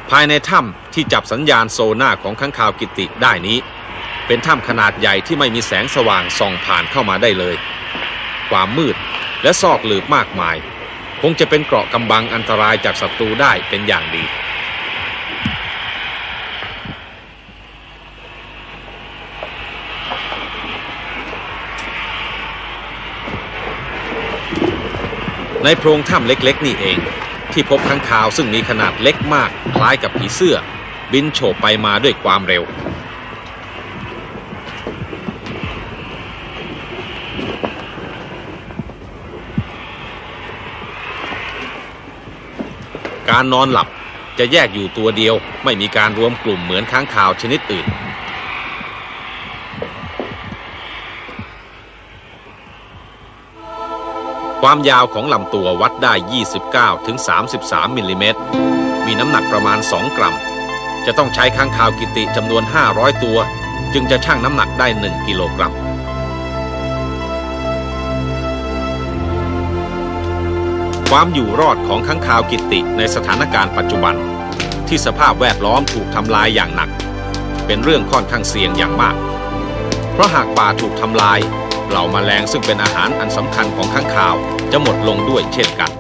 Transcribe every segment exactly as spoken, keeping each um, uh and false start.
ภายในถ้ำที่จับสัญญาณโซน่าของค้างคาวกิติได้นี้เป็นถ้ำขนาดใหญ่ที่ไม่มีแสงสว่างส่องผ่านเข้ามาได้เลยความมืดและซอกหลืบมากมายคงจะเป็นเกราะกำบังอันตรายจากศัตรูได้เป็นอย่างดีในโพรงถ้ำเล็กๆนี่เองที่พบค้างคาวซึ่งมีขนาดเล็กมากคล้ายกับผีเสื้อบินโฉบไปมาด้วยความเร็วการนอนหลับจะแยกอยู่ตัวเดียวไม่มีการรวมกลุ่มเหมือนค้างคาวชนิดอื่นความยาวของลำตัววัดได้ ยี่สิบเก้าถึงสามสิบสาม มิลลิเมตรมีน้ำหนักประมาณสองกรัมจะต้องใช้ค้างคาวกิติจำนวนห้าร้อยตัวจึงจะชั่งน้ำหนักได้หนึ่งกิโลกรัมความอยู่รอดของค้างคาวกิติในสถานการณ์ปัจจุบันที่สภาพแวดล้อมถูกทำลายอย่างหนักเป็นเรื่องค่อนข้างเสี่ยงอย่างมากเพราะหากป่าถูกทำลายเหล่าแมลงซึ่งเป็นอาหารอันสำคัญของค้างคาวจะหมดลงด้วยเช่นกัน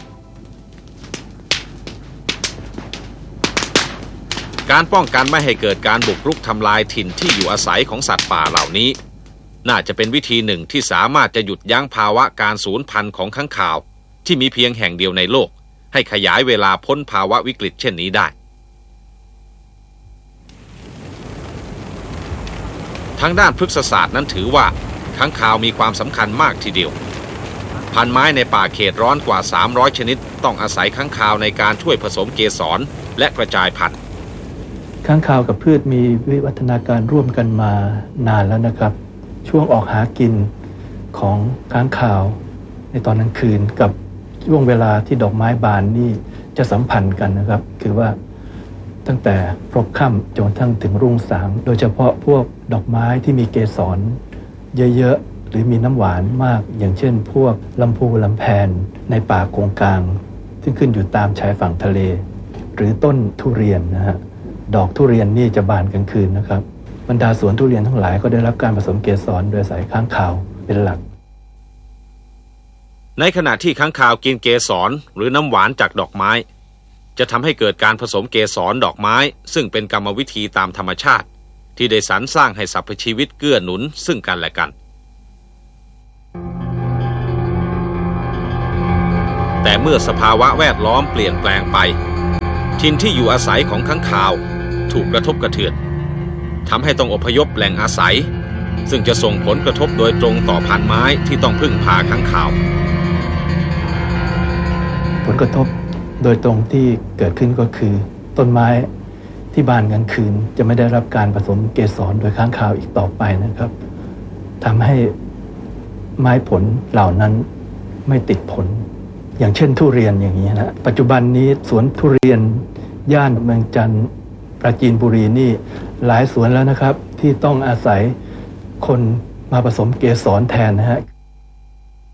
การป้องกันไม่ให้เกิดการบุกรุกทำลายถิ่นที่อยู่อาศัยของสัตว์ป่าเหล่านี้น่าจะเป็นวิธีหนึ่งที่สามารถจะหยุดยั้งภาวะการสูญพันธุ์ของค้างคาวที่มีเพียงแห่งเดียวในโลกให้ขยายเวลาพ้นภาวะวิกฤตเช่นนี้ได้ทางด้านพฤกษศาสตร์นั้นถือว่าค้างคาวมีความสำคัญมากทีเดียวพันไม้ในป่าเขตร้อนกว่าสามร้อยชนิดต้องอาศัยค้างคาวในการช่วยผสมเกสรและกระจายพันธุ์ค้างคาวกับพืชมีวิวัฒนาการร่วมกันมานานแล้วนะครับช่วงออกหากินของค้างคาวในตอนกลางคืนกับช่วงเวลาที่ดอกไม้บานนี่จะสัมพันธ์กันนะครับคือว่าตั้งแต่พลบค่ำจนทั้งถึงรุ่งสางโดยเฉพาะพวกดอกไม้ที่มีเกสรเยอะๆหรือมีน้ำหวานมากอย่างเช่นพวกลำพูลำแพนในป่าโกงกลางซึ่งขึ้นอยู่ตามชายฝั่งทะเลหรือต้นทุเรียนนะฮะดอกทุเรียนนี่จะบานกลางคืนนะครับบรรดาสวนทุเรียนทั้งหลายก็ได้รับการผสมเกสรโดยสายค้างคาวเป็นหลักในขณะที่ค้างคาวกินเกสรหรือน้ำหวานจากดอกไม้จะทำให้เกิดการผสมเกสรดอกไม้ซึ่งเป็นกรรมวิธีตามธรรมชาติที่ได้สรรสร้างให้สรรพชีวิตเกื้อหนุนซึ่งกันและกันแต่เมื่อสภาวะแวดล้อมเปลี่ยนแปลงไปถิ่นที่อยู่อาศัยของค้างคาวถูกกระทบกระเทือนทำให้ต้องอพยพแหล่งอาศัยซึ่งจะส่งผลกระทบโดยตรงต่อพันไม้ที่ต้องพึ่งพาค้างคาวผลกระทบโดยตรงที่เกิดขึ้นก็คือต้นไม้ที่บานกลางคืนจะไม่ได้รับการผสมเกสรโดยค้างคาวอีกต่อไปนะครับทำให้ไม้ผลเหล่านั้นไม่ติดผลอย่างเช่นทุเรียนอย่างนี้นะปัจจุบันนี้สวนทุเรียนย่านเมืองจันทร์ปราจีนบุรีนี่หลายสวนแล้วนะครับที่ต้องอาศัยคนมาผสมเกสรแทนนะฮะ